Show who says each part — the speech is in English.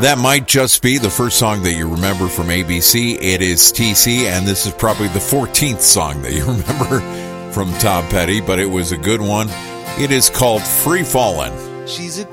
Speaker 1: That might just be the first song that you remember from ABC. It is TC, and this is probably the 14th song that you remember from Tom Petty, but it was a good one. It is called Free Fallin'.
Speaker 2: She's a